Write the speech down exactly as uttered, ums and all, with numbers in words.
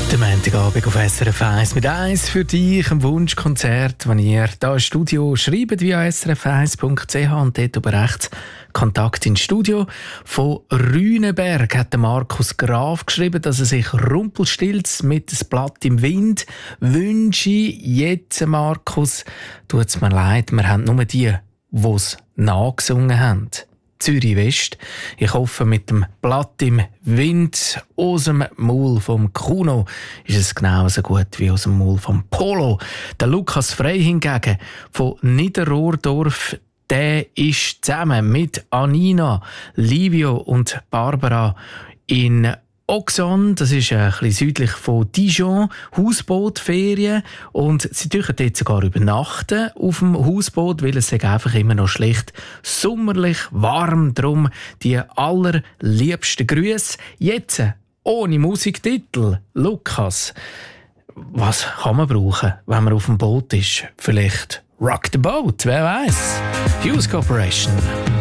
Der Montagabend auf S R F eins mit eins für dich, ein Wunschkonzert, wenn ihr hier im Studio schreibt via s r f eins punkt c h und dort über rechts Kontakt ins Studio. Von Rüneberg hat der Markus Graf geschrieben, dass er sich rumpelstilz mit dem Blatt im Wind wünsche. Jetzt, Markus, tut es mir leid, wir haben nur die, die es nachgesungen haben. Zürich West. Ich hoffe, mit dem Blatt im Wind aus dem Maul vom Kuno ist es genauso gut wie aus dem Maul vom Polo. Der Lukas Frey hingegen von Niederrohrdorf, der ist zusammen mit Anina, Livio und Barbara in Auxonne, das ist ein bisschen südlich von Dijon, Hausbootferien, und sie dürfen dort sogar übernachten auf dem Hausboot, weil es einfach immer noch schlicht sommerlich warm. Drum die allerliebsten Grüße. Jetzt ohne Musiktitel. Lukas, was kann man brauchen, wenn man auf dem Boot ist? Vielleicht Rock the Boat, wer weiß? Fuse Corporation.